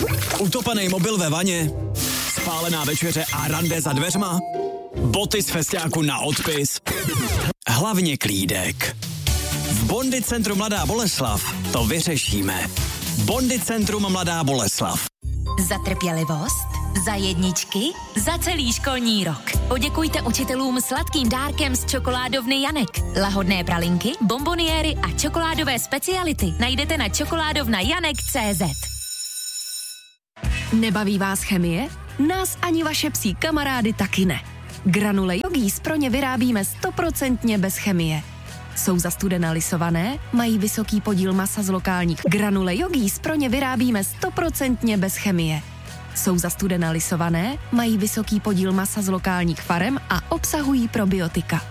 Utopaný mobil ve vaně, spálená večeře a rande za dveřma, boty z festiáku na odpis, hlavně klídek. V Bondi centru Mladá Boleslav to vyřešíme. Bondi centrum Mladá Boleslav. Za trpělivost, za jedničky, za celý školní rok. Poděkujte učitelům sladkým dárkem z čokoládovny Janek. Lahodné pralinky, bomboniéry a čokoládové speciality najdete na čokoládovnajanek.cz. Nebaví vás chemie? Nás ani vaše psí kamarády taky ne. Granule Yogis pro ně vyrábíme 100% bez chemie. Jsou zastudena lisované, mají vysoký podíl masa z lokálních. Granule Yogis pro ně vyrábíme 100% bez chemie. Jsou zastudena lisované, mají vysoký podíl masa z lokálních farem a obsahují probiotika.